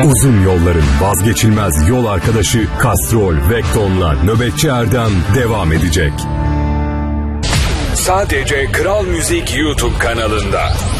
Uzun yolların vazgeçilmez yol arkadaşı Castrol Vecton'la Nöbetçi Erdem devam edecek. Sadece Kral Müzik YouTube kanalında.